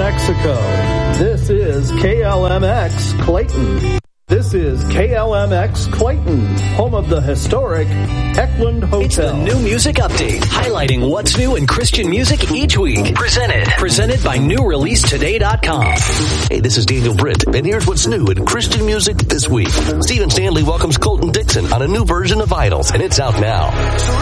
Mexico. This is KLMX Clayton. This is KLMX Clayton, home of the historic Heckland Hotel. It's the New Music Update, highlighting what's new in Christian music each week. Presented by NewReleaseToday.com. Hey, this is Daniel Britt, and here's what's new in Christian music this week. Stephen Stanley welcomes Colton Dixon on a new version of Idols, and it's out now.